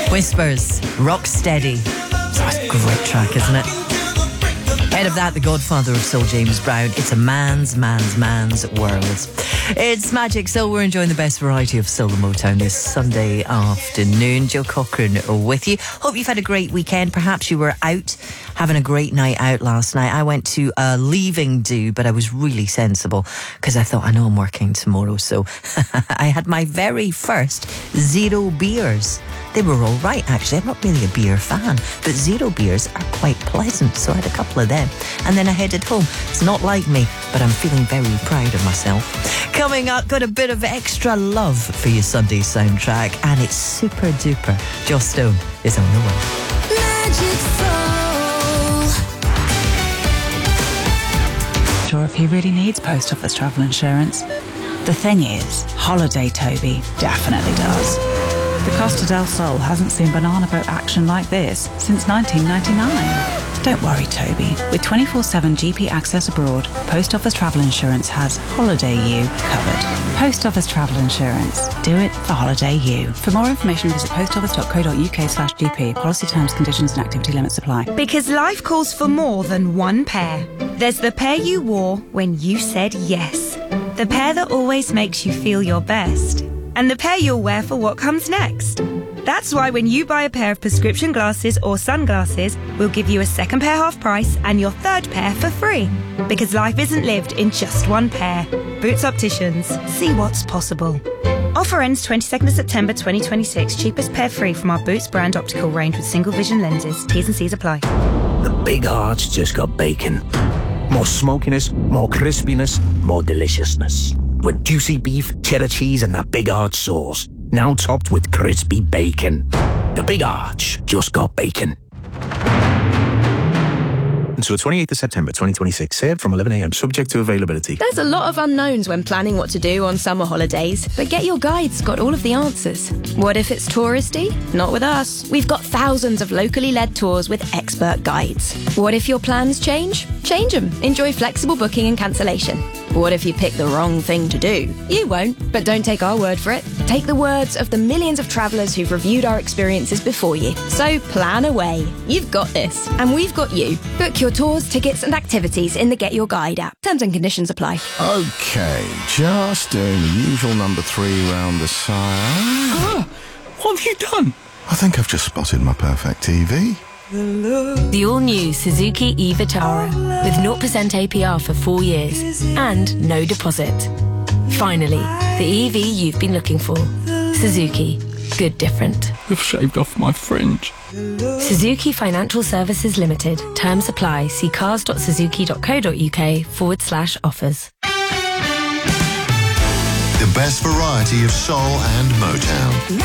Whispers, Rock Steady. That's a great track, isn't it? Ahead of that, the godfather of soul, James Brown. It's a man's world. It's Magic Soul. We're enjoying the best variety of soul and Motown this Sunday afternoon. Joe Cochran with you. Hope you've had a great weekend. Perhaps you were out having a great night out last night. I went to a leaving do, but I was really sensible because I thought, I know I'm working tomorrow, so I had my very first zero beers. They were all right, actually. I'm not really a beer fan, but zero beers are quite pleasant, so I had a couple of them. And then I headed home. It's not like me, but I'm feeling very proud of myself. Coming up, got a bit of extra love for your Sunday soundtrack, and it's super duper. Joss Stone is on the way. Magic Soul. Sure if he really needs post office travel insurance. The thing is, Holiday Toby definitely does. The Costa del Sol hasn't seen banana boat action like this since 1999. Don't worry, Toby. With 24/7 GP access abroad, Post Office Travel Insurance has Holiday You covered. Post Office Travel Insurance. Do it for Holiday You. For more information, visit postoffice.co.uk/GP. Policy terms, conditions and activity limits apply. Because life calls for more than one pair. There's the pair you wore when you said yes. The pair that always makes you feel your best. And the pair you'll wear for what comes next. That's why when you buy a pair of prescription glasses or sunglasses, we'll give you a second pair half price and your third pair for free. Because life isn't lived in just one pair. Boots Opticians. See what's possible. Offer ends 22nd of September 2026. Cheapest pair free from our Boots brand optical range with single vision lenses. T's and C's apply. The Big Arch just got bacon. More smokiness, more crispiness, more deliciousness. With juicy beef, cheddar cheese and that Big Arch sauce. Now topped with crispy bacon. The Big Arch just got bacon. Until the 28th of September 2026, served from 11 a.m, subject to availability. There's a lot of unknowns when planning what to do on summer holidays, but Get Your Guide's got all of the answers. What if it's touristy? Not with us. We've got thousands of locally led tours with expert guides. What if your plans change? Change them. Enjoy flexible booking and cancellation. What if you pick the wrong thing to do? You won't, but don't take our word for it. Take the words of the millions of travellers who've reviewed our experiences before you. So plan away. You've got this, and we've got you. Book your tours, tickets and activities in the Get Your Guide app. Terms and conditions apply. Okay, just doing the usual number 3 round the sire. What have you done? I think I've just spotted my perfect TV. The all-new Suzuki e-Vitara with 0% APR for 4 years and no deposit. Finally, the EV you've been looking for. Suzuki. Good different. You've shaved off my fringe. Suzuki Financial Services Limited. Terms apply. See cars.suzuki.co.uk/offers. The best variety of soul and Motown.